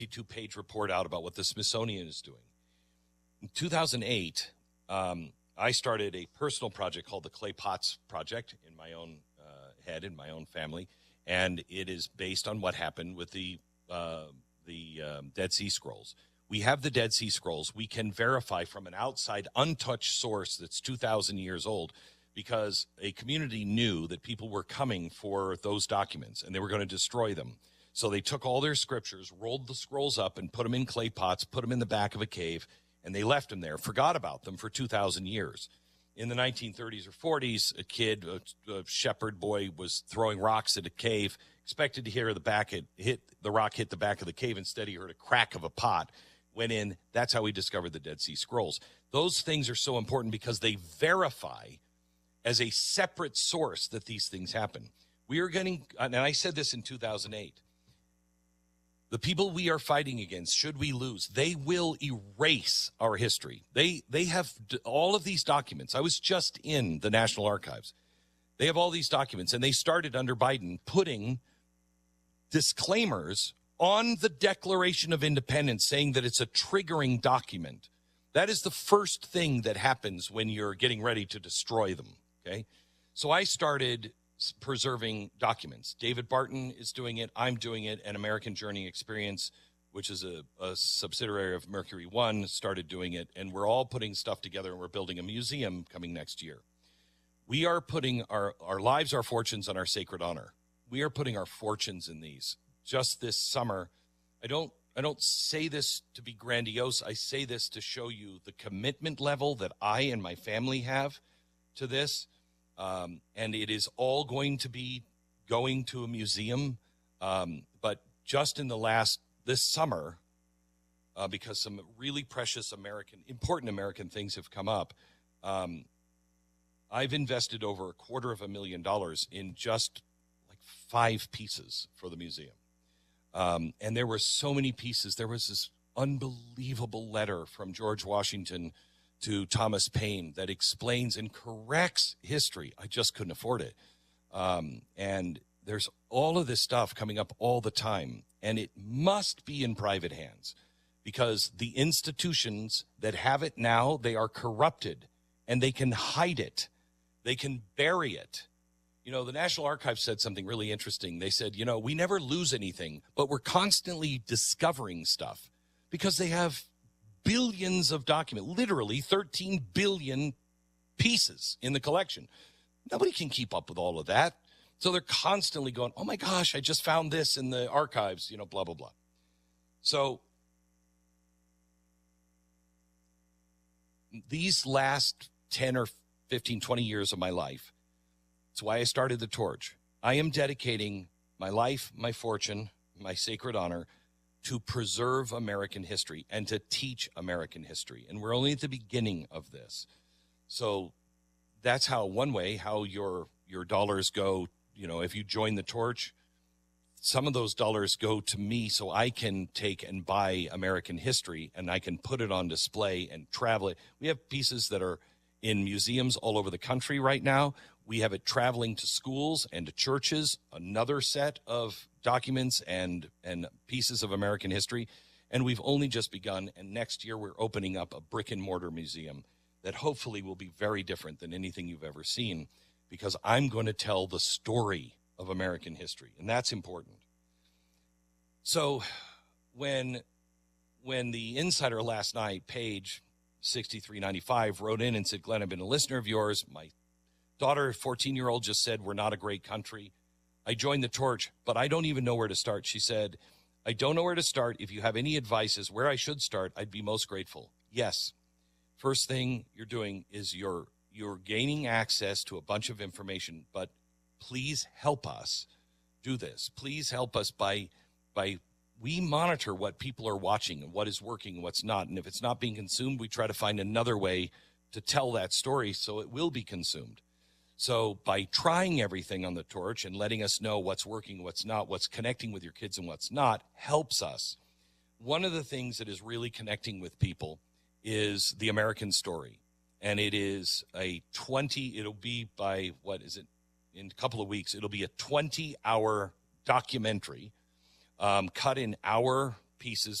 2-page report out about what the Smithsonian is doing. In 2008, I started a personal project called the Clay Potts Project in my own head, in my own family, and it is based on what happened with the Dead Sea Scrolls. We have the Dead Sea Scrolls. We can verify from an outside, untouched source that's 2,000 years old, because a community knew that people were coming for those documents, and they were going to destroy them. So they took all their scriptures, rolled the scrolls up, and put them in clay pots, put them in the back of a cave, and they left them there, forgot about them for 2,000 years. In the 1930s or 40s, a kid, a shepherd boy, was throwing rocks at a cave, expected to hear the rock hit the back of the cave. Instead, he heard a crack of a pot, went in. That's how he discovered the Dead Sea Scrolls. Those things are so important because they verify as a separate source that these things happen. We are getting, and I said this in 2008, the people we are fighting against, should we lose, they will erase our history. They have all of these documents. I was just in the National Archives. They have all these documents, and they started under Biden putting disclaimers on the Declaration of Independence saying that it's a triggering document. That is the first thing that happens when you're getting ready to destroy them, okay? So I started preserving documents. David Barton is doing it. I'm doing it. And American Journey Experience, which is a subsidiary of Mercury One, started doing it. And we're all putting stuff together, and we're building a museum coming next year. We are putting our lives, our fortunes, and our sacred honor. We are putting our fortunes in these. Just this summer, I don't say this to be grandiose. I say this to show you the commitment level that I and my family have to this. And it is all going to be going to a museum. But just in this summer, because some really precious important American things have come up, I've invested over $250,000 in just like 5 pieces for the museum. And there were so many pieces. There was this unbelievable letter from George Washington to Thomas Paine that explains and corrects history. I just couldn't afford it. And there's all of this stuff coming up all the time, and it must be in private hands, because the institutions that have it now, they are corrupted, and they can hide it. They can bury it. You know, the National Archives said something really interesting. They said, you know, we never lose anything, but we're constantly discovering stuff because they have billions of documents, literally 13 billion pieces in the collection. Nobody can keep up with all of that. So they're constantly going, oh my gosh, I just found this in the archives, you know, blah, blah, blah. So these last 10 or 15, 20 years of my life, that's why I started the Torch. I am dedicating my life, my fortune, my sacred honor to preserve American history and to teach American history. And we're only at the beginning of this. So that's how, one way, how your dollars go. You know, if you join the Torch, some of those dollars go to me so I can take and buy American history, and I can put it on display and travel it. We have pieces that are in museums all over the country right now. We have it traveling to schools and to churches, another set of documents and pieces of American history. And we've only just begun. And next year, we're opening up a brick and mortar museum that hopefully will be very different than anything you've ever seen, because I'm going to tell the story of American history. And that's important. So when the insider last night, Page 6395, wrote in and said, Glenn, I've been a listener of yours. My daughter, 14-year-old, just said, we're not a great country. I joined the Torch, but I don't even know where to start. She said, I don't know where to start. If you have any advice as where I should start, I'd be most grateful. Yes. First thing you're doing is you're gaining access to a bunch of information, but please help us do this. Please help us by we monitor what people are watching and what is working and what's not. And if it's not being consumed, we try to find another way to tell that story so it will be consumed. So by trying everything on the Torch and letting us know what's working, what's not, what's connecting with your kids and what's not, helps us. One of the things that is really connecting with people is the American story. And it is it'll be by, in a couple of weeks, it'll be a 20-hour documentary cut in our pieces